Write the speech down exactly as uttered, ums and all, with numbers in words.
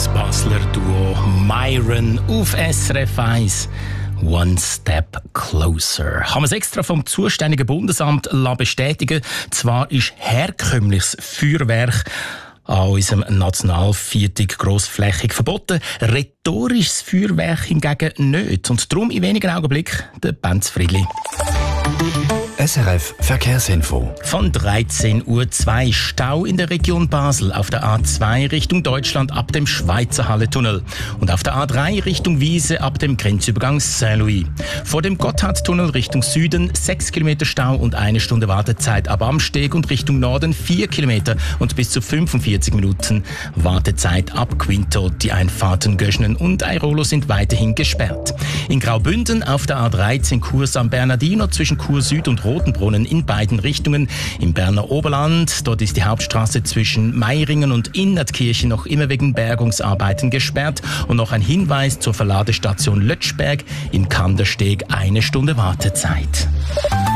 das Basler Duo Myron auf S R F eins. One Step Closer. Haben wir es extra vom zuständigen Bundesamt bestätigen. Zwar ist herkömmliches Feuerwerk an unserem Nationalviertag grossflächig verboten, rhetorisches Feuerwerk hingegen nicht. Und darum in wenigen Augenblicken der Benz Friedli. S R F Verkehrsinfo. Von dreizehn Uhr zwei Stau in der Region Basel auf der A zwei Richtung Deutschland ab dem Schweizer Halletunnel und auf der A drei Richtung Wiese ab dem Grenzübergang Saint-Louis. Vor dem Gotthardtunnel Richtung Süden sechs Kilometer Stau und eine Stunde Wartezeit ab Amsteg und Richtung Norden vier Kilometer und bis zu fünfundvierzig Minuten Wartezeit ab Quinto. Die Einfahrten Göschnen und Airolo sind weiterhin gesperrt. In Graubünden auf der A dreizehn Kurs am Bernardino zwischen Chur Süd und Rotenbrunnen in beiden Richtungen. Im Berner Oberland, dort ist die Hauptstraße zwischen Meiringen und Innertkirchen noch immer wegen Bergungsarbeiten gesperrt. Und noch ein Hinweis zur Verladestation Lötschberg in Kandersteg, eine Stunde Wartezeit.